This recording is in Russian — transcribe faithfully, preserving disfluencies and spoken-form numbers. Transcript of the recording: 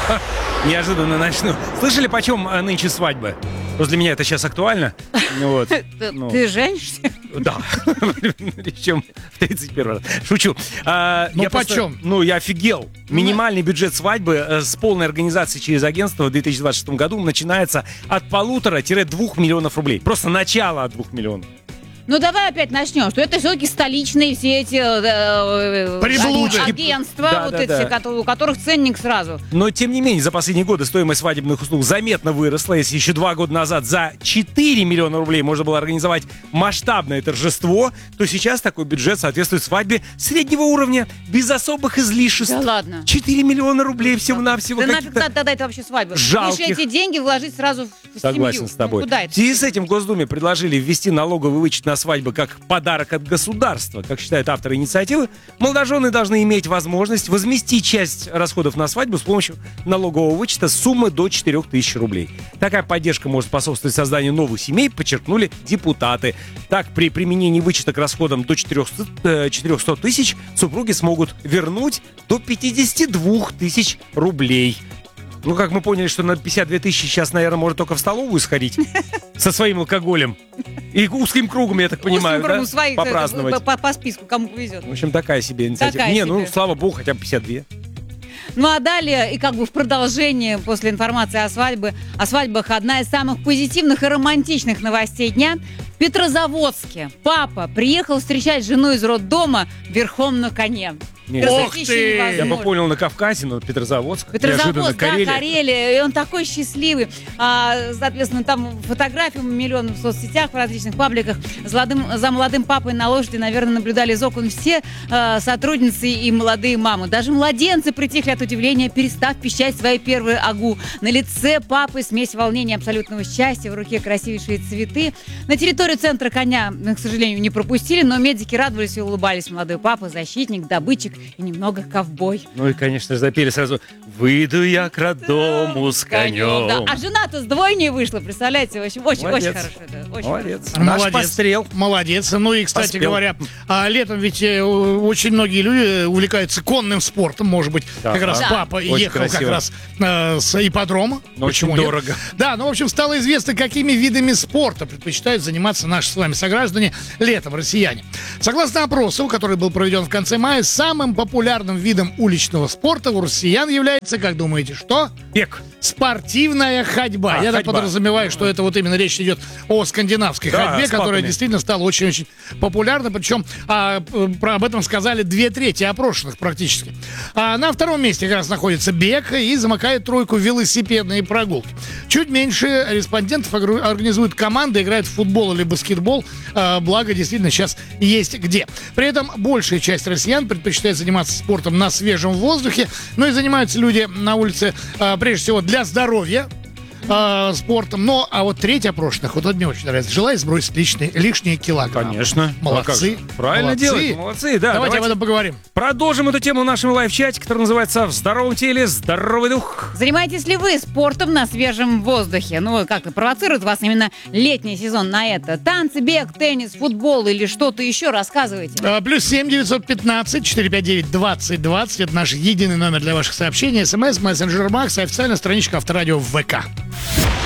Неожиданно начну. Слышали, почем а, нынче свадьбы? Просто для меня это сейчас актуально. Вот. Ну, Ты женишься? да. Причем в тридцать первый раз. Шучу. А, Ну, я просто- почем? Ну, я офигел. Минимальный бюджет свадьбы э, с полной организацией через агентство в две тысячи двадцать шестом году начинается от полутора-двух миллионов рублей. Просто начало от двух миллионов. Ну, давай опять начнем, что это все-таки столичные все эти э, Приблуды. агентства, Да, вот да, эти, да. кото- у которых ценник сразу. Но, тем не менее, за последние годы стоимость свадебных услуг заметно выросла. Если еще два года назад за четыре миллиона рублей можно было организовать масштабное торжество, то сейчас такой бюджет соответствует свадьбе среднего уровня, без особых излишеств. Да ладно. четыре миллиона рублей всего-навсего. Да нафиг каких-то тогда это вообще свадьба? жалких. Лучше эти деньги вложить сразу в Согласен семью. с тобой. Ну, куда В это? связи с этим в Госдуме предложили ввести налоговый вычет на свадьбы как подарок от государства. Как считают авторы инициативы, молодожены должны иметь возможность возместить часть расходов на свадьбу с помощью налогового вычета суммы до четырех тысяч рублей. Такая поддержка может способствовать созданию новых семей, подчеркнули депутаты. Так, при применении вычета к расходам до четырехсот тысяч супруги смогут вернуть до пятьдесят две тысячи рублей. Ну, как мы поняли, что на пятьдесят две тысячи сейчас, наверное, может только в столовую сходить со своим алкоголем. И узким кругом, я так понимаю, Узким кругом да? своих, Попраздновать. По, по- по списку, кому повезет. В общем, такая себе инициатива. Такая Не, ну, себе. слава богу, хотя бы пятьдесят две. Ну а далее, и как бы в продолжение после информации о свадьбе, о свадьбах, одна из самых позитивных и романтичных новостей дня. В Петрозаводске папа приехал встречать жену из роддома верхом на коне. Нет. Красотища Ох ты! невозможно. Я бы понял на Кавказе, но Петрозаводск, неожиданно Петрозаводск, да, Карелия. Карелия, и он такой счастливый. А, соответственно, там фотографии миллион в соцсетях, в различных пабликах. За молодым, за молодым папой на лошади, наверное, наблюдали из окон все а, сотрудницы и молодые мамы. Даже младенцы притихли от удивления, перестав пищать свои первые агу. На лице папы смесь волнения и абсолютного счастья, в руке красивейшие цветы. На территорию центра коня, к сожалению, не пропустили, но медики радовались и улыбались. Молодой папа, защитник, добытчик и немного ковбой. Ну и, конечно же, запели сразу «Выйду я к роддому с конем». Да. А жена-то с двойней вышла, представляете? Очень, очень, Молодец. очень хорошо. Да, очень Молодец. хорошо. Наш Молодец. пострел. Молодец. Ну и, кстати Поспел. говоря, а, летом ведь э, очень многие люди увлекаются конным спортом. Может быть, Да. как раз Да. папа Очень ехал как красиво. раз э, с ипподрома. Но очень Почему нет? дорого. Да, ну, в общем, стало известно, какими видами спорта предпочитают заниматься наши с вами сограждане летом, россияне. Согласно опросу, который был проведен в конце мая, самым популярным видом уличного спорта у россиян является, как думаете, что? Бег. Спортивная ходьба. А, Я так ходьба. подразумеваю, что это вот именно речь идет о скандинавской Да, ходьбе, с которая папами. действительно стала очень-очень популярна. Причем а, п- про, об этом сказали две трети опрошенных практически. А на втором месте как раз находится бег и замыкает тройку велосипедные прогулки. Чуть меньше респондентов огру- организуют команды, играют в футбол или баскетбол. А, благо, действительно, сейчас есть где. При этом большая часть россиян предпочитает заниматься спортом на свежем воздухе. Ну и занимаются люди на улице, а, прежде всего, для здоровья. а, спортом. Но, а вот треть опрошенных, вот это мне очень нравится, желает сбросить лишние, лишние килограммы. Конечно. Молодцы. А как же? Правильно Молодцы. делают. Молодцы, да. Давайте об этом поговорим. Продолжим эту тему в нашем лайв-чате, который называется «В здоровом теле здоровый дух». Занимаетесь ли вы спортом на свежем воздухе? Ну, как-то провоцирует вас именно летний сезон на это? Танцы, бег, теннис, футбол или что-то еще? Рассказывайте. А, Плюс семь девятьсот пятнадцать четыреста пятьдесят девять двадцать двадцать. Это наш единый номер для ваших сообщений. СМС, мессенджер Макс и официальная страничка Авторадио в ВК.